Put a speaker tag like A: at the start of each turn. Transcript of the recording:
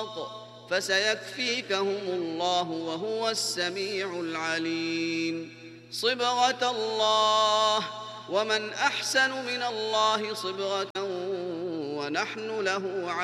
A: فسيكفيكهم الله وهو السميع العليم. صبغة الله، ومن أحسن من الله صبغة ونحن له